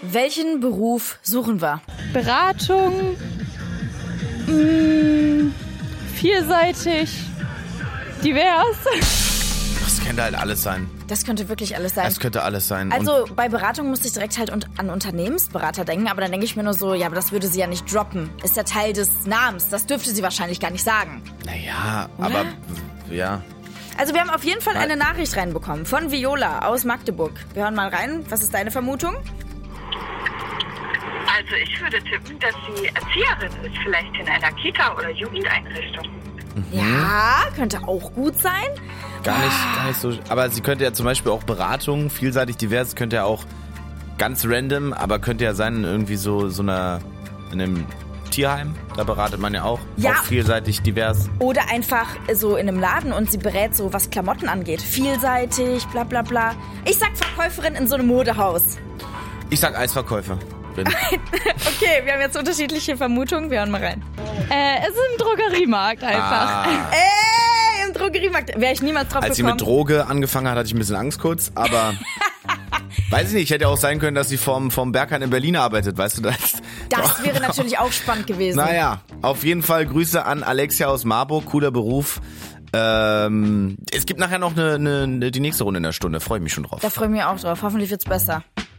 Welchen Beruf suchen wir? Beratung, vielseitig, divers. Das könnte halt alles sein. Das könnte wirklich alles sein. Das könnte alles sein. Also bei Beratung musste ich direkt halt an Unternehmensberater denken, aber dann denke ich mir nur so, ja, aber das würde sie ja nicht droppen. Ist ja Teil des Namens, das dürfte sie wahrscheinlich gar nicht sagen. Naja, Oder? aber ja. Also wir haben auf jeden Fall eine Nachricht reinbekommen von Viola aus Magdeburg. Wir hören mal rein. Was ist deine Vermutung? Also ich würde tippen, dass sie Erzieherin ist, vielleicht in einer Kita oder Jugendeinrichtung. Ja, könnte auch gut sein. Gar nicht so. Aber sie könnte ja zum Beispiel auch Beratung, vielseitig divers, könnte ja auch ganz random, aber könnte ja sein, irgendwie so in einem Tierheim, da beratet man ja auch. Ja. Auch vielseitig divers. Oder einfach so in einem Laden und sie berät so, was Klamotten angeht. Vielseitig, bla bla bla. Ich sag Verkäuferin in so einem Modehaus. Ich sag Eisverkäufer. Okay, wir haben jetzt unterschiedliche Vermutungen. Wir hören mal rein. Es ist ein Drogeriemarkt einfach. Im Drogeriemarkt wäre ich niemals drauf Als sie gekommen. mit Droge angefangen hat, hatte ich ein bisschen Angst kurz, aber weiß ich nicht, hätte ja auch sein können, dass sie vom Berghain in Berlin arbeitet, weißt du das? Das wäre natürlich auch spannend gewesen. Naja, auf jeden Fall Grüße an Alexia aus Marburg, cooler Beruf. Es gibt nachher noch die nächste Runde in der Stunde, freue ich mich schon drauf. Da freue ich mich auch drauf. Hoffentlich wird's besser.